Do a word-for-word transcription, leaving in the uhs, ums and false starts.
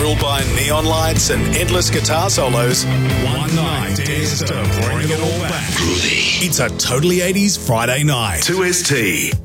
fueled by neon lights and endless guitar solos, one night dares to bring it all back. It's a Totally eighties Friday night. two S T.